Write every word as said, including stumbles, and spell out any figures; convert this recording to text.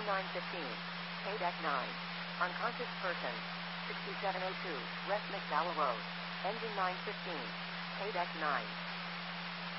nine fifteen. K nine. Unconscious person. sixty-seven oh two. West McDowell Road. Engine nine fifteen. K nine.